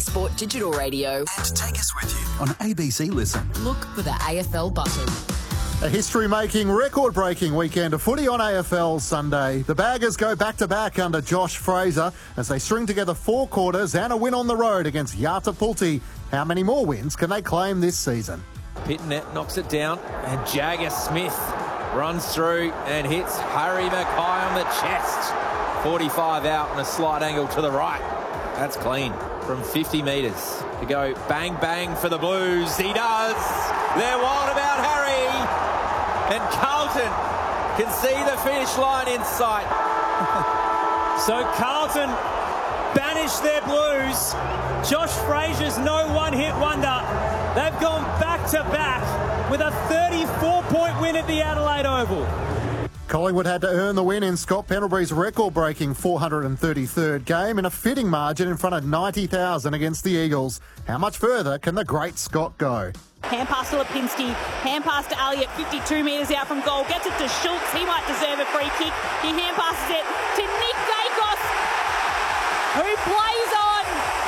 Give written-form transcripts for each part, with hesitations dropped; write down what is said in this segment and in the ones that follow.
Sport Digital Radio. And take us with you on ABC Listen. Look for the AFL button. A history-making, record-breaking weekend of footy on AFL Sunday. The Baggers go back-to-back under Josh Fraser as they string together 4 quarters and a win on the road against Yatapulti. How many more wins can they claim this season? Pitnet knocks it down and Jagger Smith runs through and hits Harry Mackay on the chest. 45 out and a slight angle to the right. That's clean from 50 metres to go bang, bang for the Blues. He does. They're wild about Harry. And Carlton can see the finish line in sight. So Carlton banish their Blues. Josh Fraser's no one-hit wonder. They've gone back-to-back with a 34-point win at the Adelaide Oval. Collingwood had to earn the win in Scott Pendlebury's record-breaking 433rd game in a fitting margin in front of 90,000 against the Eagles. How much further can the great Scott go? Hand pass to Lipinski, hand pass to Elliott, 52 metres out from goal, gets it to Schultz, he might deserve a free kick. He hand passes it to Nick Dacos, who plays on.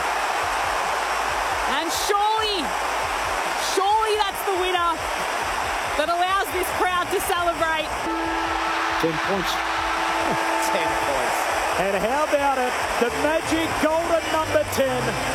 And surely that's the winner that allows this crowd to celebrate. 10 points. 10 points. And how about it? The magic golden number 10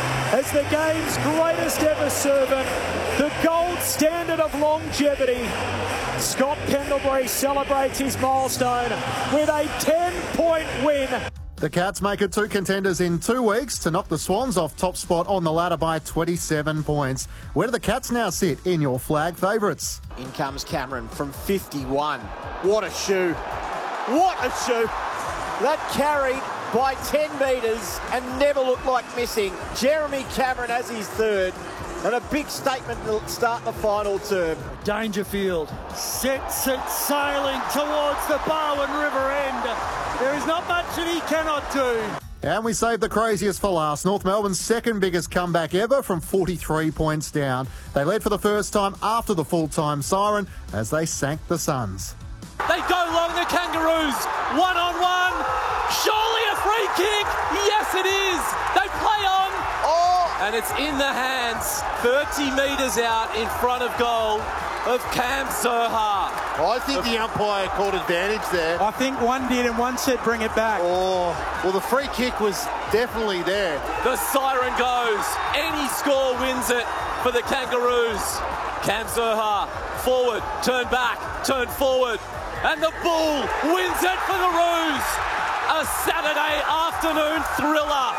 as the game's greatest ever servant, the gold standard of longevity. Scott Pendlebury celebrates his milestone with a 10-point win. The Cats make it 2 contenders in 2 weeks to knock the Swans off top spot on the ladder by 27 points. Where do the Cats now sit in your flag favourites? In comes Cameron from 51. What a shoe. What a shoe. That carried by 10 metres and never looked like missing. Jeremy Cameron has his 3rd. And a big statement to start the final term. Dangerfield sets it sailing towards the Barwon River end. There is not much that he cannot do. And we saved the craziest for last. North Melbourne's 2nd biggest comeback ever from 43 points down. They led for the first time after the full-time siren as they sank the Suns. They go long, the Kangaroos. 1-on-1. Surely a free kick. Yes, it is. They play on. And it's in the hands, 30 metres out in front of goal of Cam Zohar. I think the umpire called advantage there. I think one did and one said bring it back. Oh, well, the free kick was definitely there. The siren goes. Any score wins it for the Kangaroos. Cam Zohar, forward, turn back, turn forward. And the Bull wins it for the Roos. A Saturday afternoon thriller.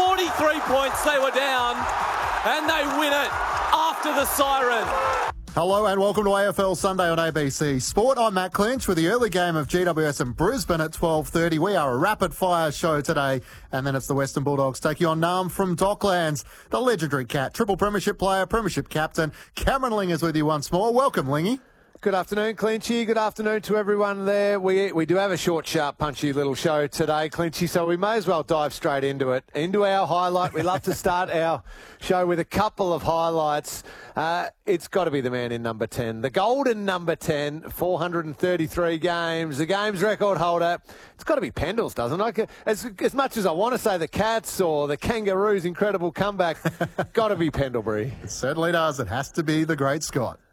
43 points they were down, and they win it after the siren. Hello and welcome to AFL Sunday on ABC Sport. I'm Matt Clinch with the early game of GWS and Brisbane at 12:30. We are a rapid-fire show today, and then it's the Western Bulldogs taking on Nam from Docklands. The legendary Cat, triple premiership player, premiership captain, Cameron Ling is with you once more. Welcome, Lingy. Good afternoon, Clinchy. Good afternoon to everyone there. We do have a short, sharp, punchy little show today, Clinchy, so we may as well dive straight into it. Into our highlight. We love to start our show with a couple of highlights. It's got to be the man in number 10. The golden number 10, 433 games. The game's record holder. It's got to be Pendles, doesn't it? As much as I want to say the Cats or the Kangaroos' incredible comeback, got to be Pendlebury. It certainly does. It has to be the great Scott.